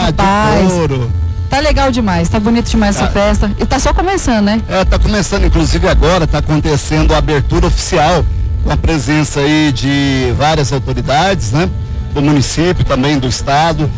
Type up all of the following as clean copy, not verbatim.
Rapaz, de couro. Tá legal demais, tá bonito demais essa festa. E tá só começando, né? Tá começando, inclusive agora tá acontecendo a abertura oficial, com a presença aí de várias autoridades, né? Do município, também do estado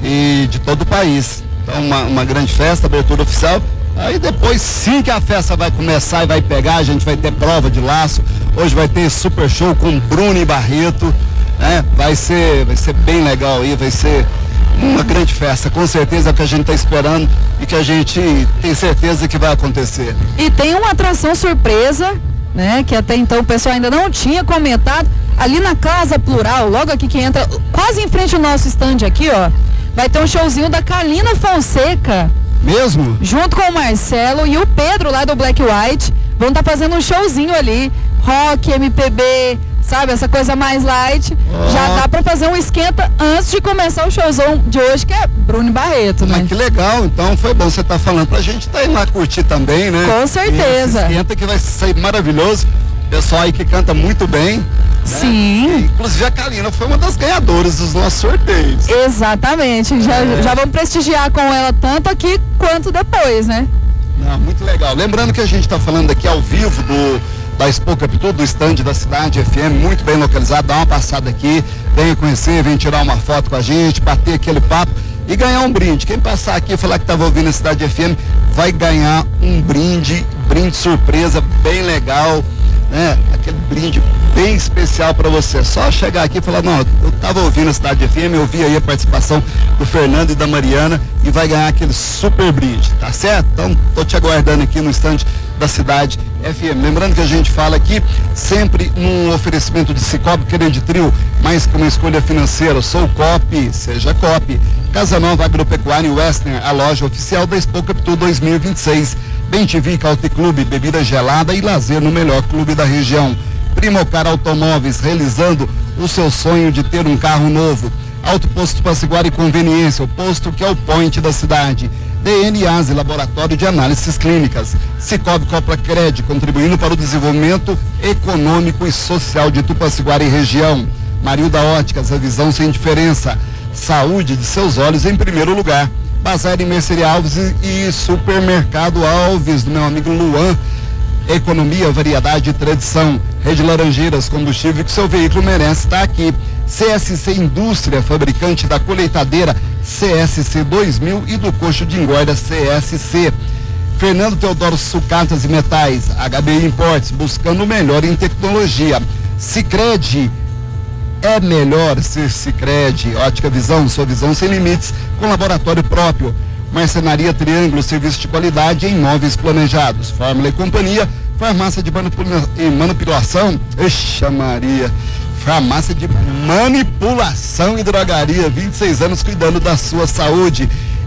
e de todo o país. Então uma grande festa, abertura oficial. Aí depois sim que a festa vai começar e vai pegar, a gente vai ter prova de laço. Hoje vai ter super show com Bruno e Barreto, né? Vai ser bem legal aí, vai ser uma grande festa, com certeza é o que a gente está esperando e que a gente tem certeza que vai acontecer. E tem uma atração surpresa, né? Que até então o pessoal ainda não tinha comentado. Ali na Casa Plural, logo aqui que entra, quase em frente ao nosso stand aqui, ó, vai ter um showzinho da Kalina Fonseca. Mesmo? Junto com o Marcelo e o Pedro lá do Black White, vão estar fazendo um showzinho ali, rock, MPB, sabe, essa coisa mais light. Já dá pra fazer um esquenta antes de começar o showzão de hoje, que é Bruno e Barreto, né? Mas que legal, então foi bom você tá falando pra gente tá indo lá curtir também, né? Com certeza. Esse esquenta que vai sair maravilhoso, pessoal aí que canta muito bem, né? Sim. E, inclusive a Kalina foi uma das ganhadoras dos nossos sorteios. Exatamente, já vamos prestigiar com ela tanto aqui quanto depois, né? Não, muito legal. Lembrando que a gente está falando aqui ao vivo da Expo Capitu, do stand da Cidade FM, muito bem localizado. Dá uma passada aqui, venha conhecer, venha tirar uma foto com a gente, bater aquele papo e ganhar um brinde. Quem passar aqui e falar que estava ouvindo a Cidade FM vai ganhar um brinde surpresa, bem legal, né? Aquele brinde bem especial para você. Só chegar aqui e falar, não, eu estava ouvindo a Cidade FM, eu vi aí a participação do Fernando e da Mariana e vai ganhar aquele super brinde, tá certo? Então, tô te aguardando aqui no stand da Cidade FM. Lembrando que a gente fala aqui sempre num oferecimento de Cicobi Creditrio, mais que uma escolha financeira. Sou Cop, seja Cop. Casa Nova Agropecuária Western, a loja oficial da Expo Capitu 2026. Bem TV, Caute Clube, bebida gelada e lazer no melhor clube da região. Primocar Automóveis, realizando o seu sonho de ter um carro novo. Auto Posto Passaguara e Conveniência, o posto que é o point da cidade. DNAs, Laboratório de Análises Clínicas. Cicobi Copra Cred, contribuindo para o desenvolvimento econômico e social de Tupaciguara e região. Marilda Óticas, a visão sem diferença. Saúde de seus olhos em primeiro lugar. Bazar em Merceria Alves e Supermercado Alves, do meu amigo Luan. Economia, variedade e tradição. Rede Laranjeiras, combustível que seu veículo merece, está aqui. CSC Indústria, fabricante da colheitadeira CSC 2000 e do coxo de engorda CSC. Fernando Teodoro Sucatas e Metais, HBI Imports, buscando o melhor em tecnologia. Sicredi, é melhor ser Sicredi. Ótica Visão, sua visão sem limites, com laboratório próprio. Marcenaria Triângulo, serviço de qualidade em imóveis planejados. Fórmula e Companhia, farmácia de manipulação. Eixa Maria. Farmácia de manipulação e drogaria, 26 anos cuidando da sua saúde.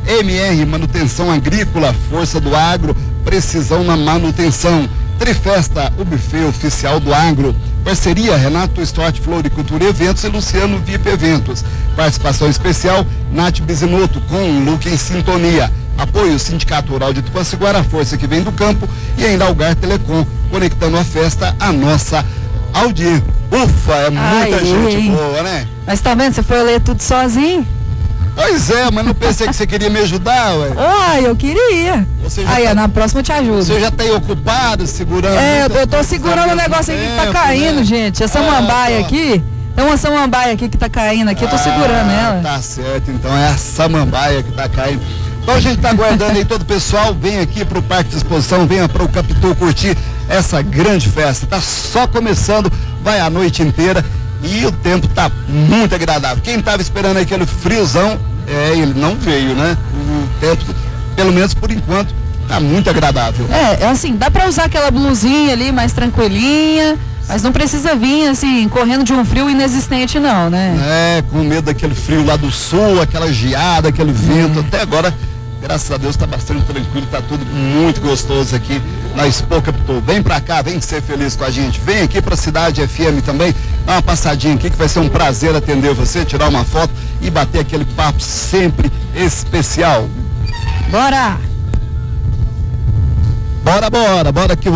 MR Manutenção Agrícola, força do agro, precisão na manutenção. Trifesta, o buffet oficial do agro. Parceria Renato Stort Floricultura Eventos e Luciano VIP Eventos. Participação especial Nath Bizinoto com Luke em Sintonia. Apoio Sindicato Rural de Tupaciguara, a força que vem do campo, e ainda Algar Telecom, conectando a festa à nossa audiência. Ufa, é muita gente boa, né? Mas tá vendo, você foi ler tudo sozinho? Pois é, mas não pensei que você queria me ajudar, ué. Eu queria. Aí, na próxima eu te ajudo. Você já tá aí ocupado, segurando? Eu tô segurando o negócio aqui que tá caindo, né? Gente. Essa samambaia aqui, tem uma samambaia aqui que tá caindo aqui, eu tô segurando ela. Tá certo, então é a samambaia que tá caindo. Então a gente tá aguardando aí todo o pessoal, vem aqui pro Parque de Exposição, venha pro Capitu curtir essa grande festa. Tá só começando, vai a noite inteira. E o tempo tá muito agradável. Quem tava esperando aquele friozão, ele não veio, né? O tempo, pelo menos por enquanto, tá muito agradável. Assim, dá pra usar aquela blusinha ali mais tranquilinha, mas não precisa vir assim, correndo de um frio inexistente não, né? Com medo daquele frio lá do sul, aquela geada, aquele vento. Até agora, graças a Deus, tá bastante tranquilo, tá tudo muito gostoso aqui na Expo Capitu. Vem pra cá, vem ser feliz com a gente. Vem aqui pra Cidade FM também, dá uma passadinha aqui que vai ser um prazer atender você, tirar uma foto e bater aquele papo sempre especial. Bora! Bora que